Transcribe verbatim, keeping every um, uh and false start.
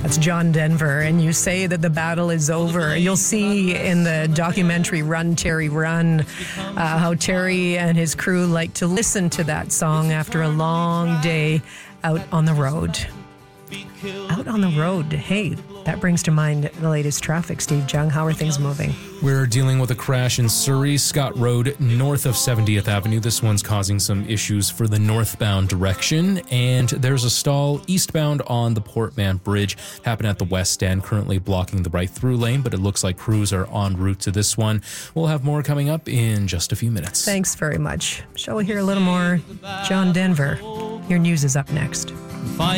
That's John Denver, and you say that the battle is over. You'll see in the documentary Run, Terry, Run, uh, how Terry and his crew like to listen to that song after a long day out on the road. Out on the road. Hey, that brings to mind the latest traffic, Steve Jung. How are things moving? We're dealing with a crash in Surrey, Scott Road, north of seventieth Avenue. This one's causing some issues for the northbound direction. And there's a stall eastbound on the Portman Bridge. Happened at the west end, currently blocking the right through lane, but it looks like crews are en route to this one. We'll have more coming up in just a few minutes. Thanks very much. Shall we hear a little more John Denver? Your news is up next.